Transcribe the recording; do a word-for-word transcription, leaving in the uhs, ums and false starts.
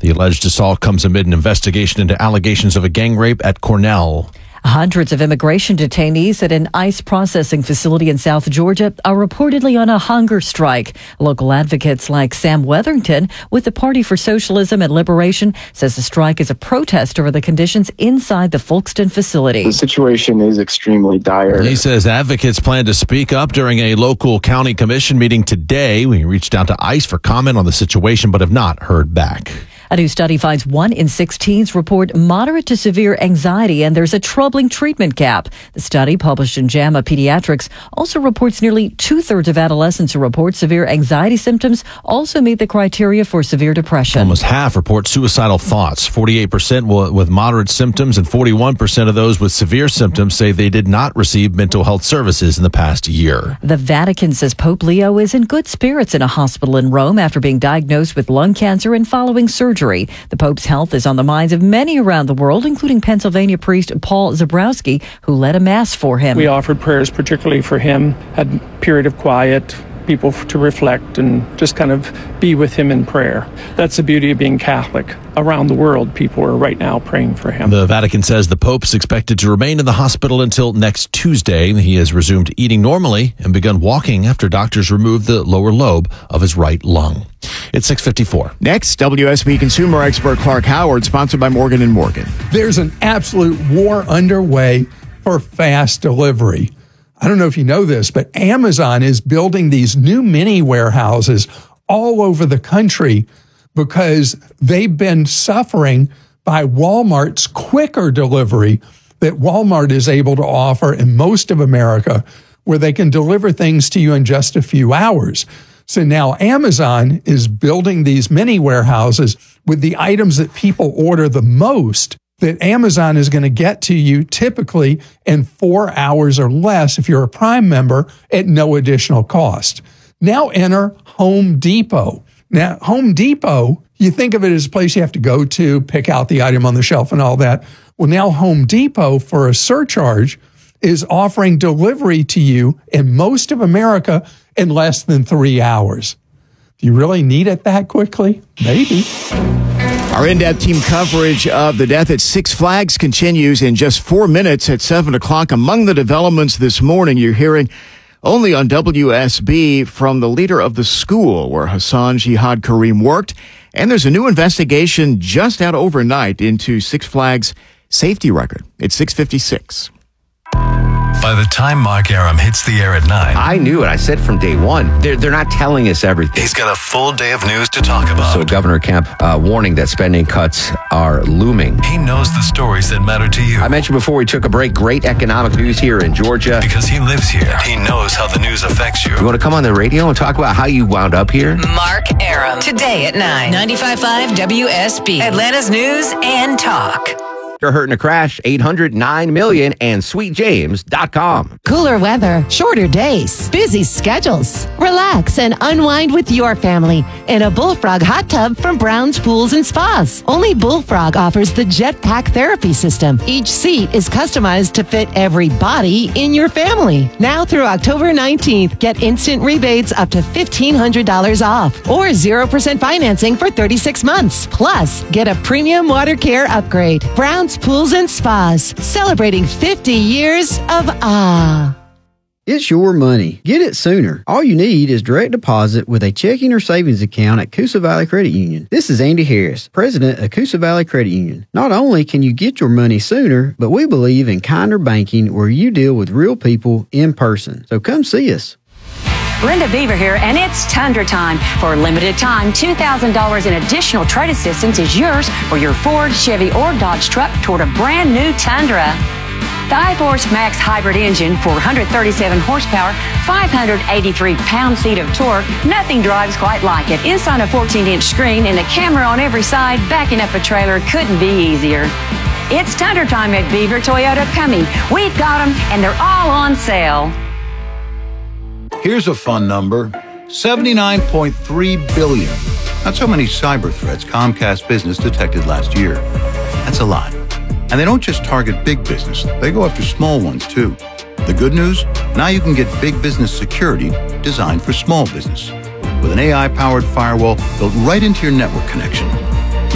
The alleged assault comes amid an investigation into allegations of a gang rape at Cornell. Hundreds of immigration detainees at an ICE processing facility in South Georgia are reportedly on a hunger strike. Local advocates like Sam Weatherington with the Party for Socialism and Liberation says the strike is a protest over the conditions inside the Folkston facility. The situation is extremely dire. He says advocates plan to speak up during a local county commission meeting today. We reached out to ICE for comment on the situation but have not heard back. A new study finds one in six teens report moderate to severe anxiety, and there's a troubling treatment gap. The study, published in JAMA Pediatrics, also reports nearly two-thirds of adolescents who report severe anxiety symptoms also meet the criteria for severe depression. Almost half report suicidal thoughts. forty-eight percent with moderate symptoms and forty-one percent of those with severe symptoms say they did not receive mental health services in the past year. The Vatican says Pope Leo is in good spirits in a hospital in Rome after being diagnosed with lung cancer and following surgery. The Pope's health is on the minds of many around the world, including Pennsylvania priest Paul Zabrowski, who led a mass for him. We offered prayers particularly for him, had a period of quiet, people to reflect and just kind of be with him in prayer. That's the beauty of being Catholic. Around the world, people are right now praying for him. The Vatican says the Pope's expected to remain in the hospital until next Tuesday. He has resumed eating normally and begun walking after doctors removed the lower lobe of his right lung. It's six fifty-four. Next, W S B consumer expert Clark Howard, sponsored by Morgan and Morgan. There's an absolute war underway for fast delivery. I don't know if you know this, but Amazon is building these new mini warehouses all over the country because they've been suffering by Walmart's quicker delivery that Walmart is able to offer in most of America, where they can deliver things to you in just a few hours. So now Amazon is building these mini warehouses with the items that people order the most, that Amazon is going to get to you typically in four hours or less if you're a Prime member at no additional cost. Now enter Home Depot. Now, Home Depot, you think of it as a place you have to go to, pick out the item on the shelf and all that. Well, now Home Depot, for a surcharge, is offering delivery to you in most of America in less than three hours. Do you really need it that quickly? Maybe. Our in-depth team coverage of the death at Six Flags continues in just four minutes at seven o'clock. Among the developments this morning, you're hearing only on W S B from the leader of the school where Hassan Jihad Kareem worked. And there's a new investigation just out overnight into Six Flags' safety record. It's six fifty-six. By the time Mark Aram hits the air at nine, I knew it. I said from day one, they're, they're not telling us everything. He's got a full day of news to talk about. So Governor Kemp uh, warning that spending cuts are looming. He knows the stories that matter to you. I mentioned before we took a break, great economic news here in Georgia. Because he lives here. He knows how the news affects you. You want to come on the radio and talk about how you wound up here? Mark Aram. Today at nine. ninety-five point five W S B. Atlanta's News and Talk. You're hurting to crash, eight hundred nine million and sweet james dot com. Cooler weather, shorter days, busy schedules. Relax and unwind with your family in a Bullfrog hot tub from Brown's Pools and Spas. Only Bullfrog offers the Jetpack therapy system. Each seat is customized to fit every body in your family. Now through October nineteenth, get instant rebates up to fifteen hundred dollars off or zero percent financing for thirty-six months. Plus, get a premium water care upgrade. Brown's Pools and Spas, celebrating fifty years of ah. It's your money. Get it sooner. All you need is direct deposit with a checking or savings account at Coosa Valley Credit Union. This is Andy Harris, president of Coosa Valley Credit Union. Not only can you get your money sooner, but we believe in kinder banking where you deal with real people in person. So come see us. Linda Beaver here, and it's Tundra time. For a limited time, two thousand dollars in additional trade assistance is yours for your Ford, Chevy, or Dodge truck toward a brand new Tundra. The I-Force Max hybrid engine, four hundred thirty-seven horsepower, five hundred eighty-three pound-feet of torque. Nothing drives quite like it. Inside a fourteen inch screen and a camera on every side, backing up a trailer couldn't be easier. It's Tundra time at Beaver Toyota of Cumming. We've got them, and they're all on sale. Here's a fun number, seventy-nine point three billion. That's how many cyber threats Comcast Business detected last year. That's a lot. And they don't just target big business, they go after small ones too. The good news? Now you can get big business security designed for small business. With an A I-powered firewall built right into your network connection.